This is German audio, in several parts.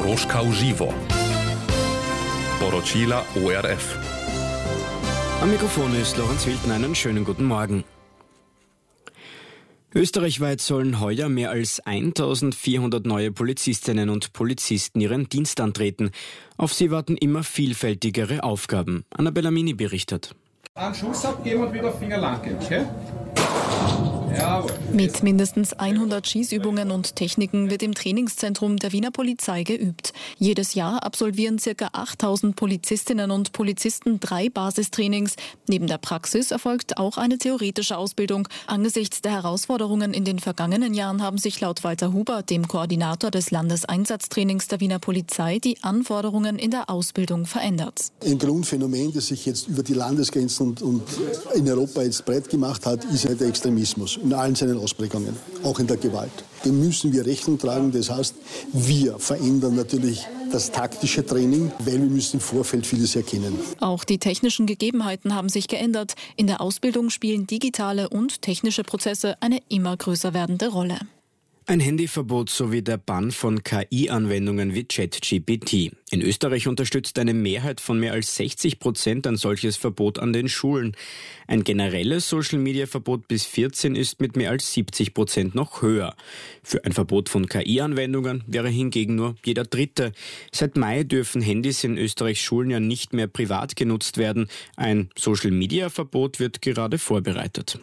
Koroška v živo. Poročila ORF. Am Mikrofon ist Lorenz Wilden. Einen schönen guten Morgen. Österreichweit sollen heuer mehr als 1400 neue Polizistinnen und Polizisten ihren Dienst antreten. Auf sie warten immer vielfältigere Aufgaben. Annabella Mini berichtet. Einen Schuss abgeben und wieder Finger lang geben, okay? Jawohl. Mit mindestens 100 Schießübungen und Techniken wird im Trainingszentrum der Wiener Polizei geübt. Jedes Jahr absolvieren ca. 8000 Polizistinnen und Polizisten 3 Basistrainings. Neben der Praxis erfolgt auch eine theoretische Ausbildung. Angesichts der Herausforderungen in den vergangenen Jahren haben sich laut Walter Huber, dem Koordinator des Landeseinsatztrainings der Wiener Polizei, die Anforderungen in der Ausbildung verändert. Ein Grundphänomen, das sich jetzt über die Landesgrenzen und in Europa jetzt breit gemacht hat, ist der Extremismus. In allen seinen Ausprägungen, auch in der Gewalt. Dem müssen wir Rechnung tragen. Das heißt, wir verändern natürlich das taktische Training, weil wir müssen im Vorfeld vieles erkennen. Auch die technischen Gegebenheiten haben sich geändert. In der Ausbildung spielen digitale und technische Prozesse eine immer größer werdende Rolle. Ein Handyverbot sowie der Bann von KI-Anwendungen wie ChatGPT. In Österreich unterstützt eine Mehrheit von mehr als 60% ein solches Verbot an den Schulen. Ein generelles Social-Media-Verbot bis 14 ist mit mehr als 70% noch höher. Für ein Verbot von KI-Anwendungen wäre hingegen nur jeder Dritte. Seit Mai dürfen Handys in Österreichs Schulen ja nicht mehr privat genutzt werden. Ein Social-Media-Verbot wird gerade vorbereitet.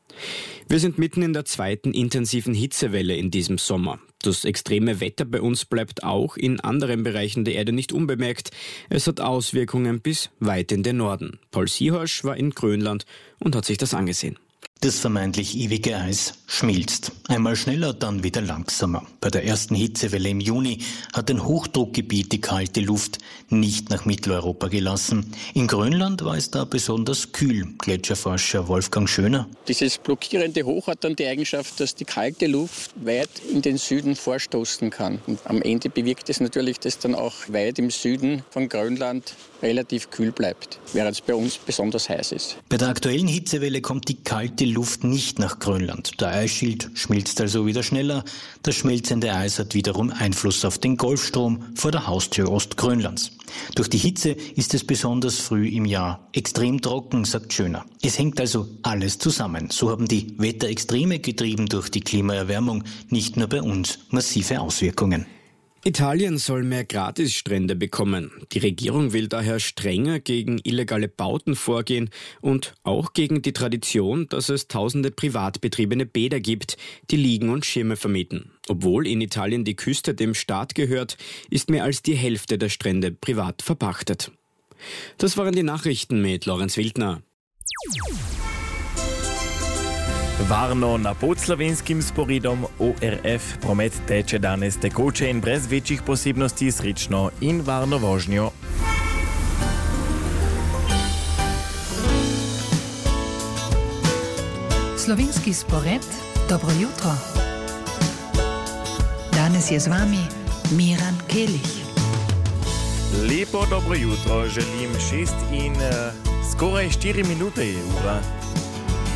Wir sind mitten in der zweiten intensiven Hitzewelle in diesem Sommer. Das extreme Wetter bei uns bleibt auch in anderen Bereichen der Erde nicht unbemerkt. Es hat Auswirkungen bis weit in den Norden. Paul Siehasch war in Grönland und hat sich das angesehen. Das vermeintlich ewige Eis schmilzt. Einmal schneller, dann wieder langsamer. Bei der ersten Hitzewelle im Juni hat ein Hochdruckgebiet die kalte Luft nicht nach Mitteleuropa gelassen. In Grönland war es da besonders kühl. Gletscherforscher Wolfgang Schöner. Dieses blockierende Hoch hat dann die Eigenschaft, dass die kalte Luft weit in den Süden vorstoßen kann. Und am Ende bewirkt es natürlich, dass dann auch weit im Süden von Grönland relativ kühl bleibt, während es bei uns besonders heiß ist. Bei der aktuellen Hitzewelle kommt die kalte Luft nicht nach Grönland. Der Eisschild schmilzt also wieder schneller. Das schmelzende Eis hat wiederum Einfluss auf den Golfstrom vor der Haustür Ostgrönlands. Durch die Hitze ist es besonders früh im Jahr extrem trocken, sagt Schöner. Es hängt also alles zusammen. So haben die Wetterextreme, getrieben durch die Klimaerwärmung, nicht nur bei uns massive Auswirkungen. Italien soll mehr Gratisstrände bekommen. Die Regierung will daher strenger gegen illegale Bauten vorgehen und auch gegen die Tradition, dass es tausende privat betriebene Bäder gibt, die Liegen und Schirme vermieten. Obwohl in Italien die Küste dem Staat gehört, ist mehr als die Hälfte der Strände privat verpachtet. Das waren die Nachrichten mit Lorenz Wildner. Varno na podslovenskim sporedom ORF promet teče danes tekoče in brez večjih posebnosti srečno in varno vožnjo. Slovenski spored, dobro jutro. Danes je z vami Miran Kelić. Lepo dobro jutro, želim 6 in skoraj 4 minute je ura.